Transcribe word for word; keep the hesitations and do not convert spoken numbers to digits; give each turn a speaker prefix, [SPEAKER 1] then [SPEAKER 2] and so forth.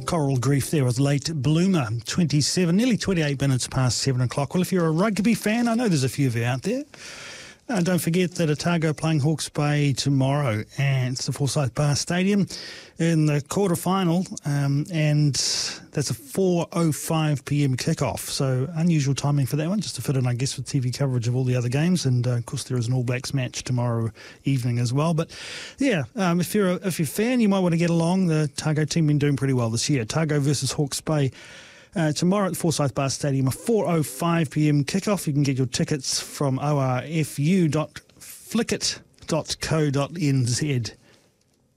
[SPEAKER 1] Coral Grief there with Late Bloomer, twenty-seven, nearly twenty-eight minutes past seven o'clock. Well, if you're a rugby fan, I know there's a few of you out there. Uh, don't forget that Otago are playing Hawke's Bay tomorrow, and it's the Forsyth Bar Stadium in the quarter-final, um, and that's a four oh five p.m. kickoff. So unusual timing for that one, just to fit in, I guess, with T V coverage of all the other games. And, uh, of course, there is an All Blacks match tomorrow evening as well. But, yeah, um, if you're a, if you're a fan, you might want to get along. The Otago team been doing pretty well this year. Otago versus Hawke's Bay. Uh, tomorrow at the Forsyth Bar Stadium, a four oh five p.m. kickoff. You can get your tickets from o r f u dot flickit dot co dot n z.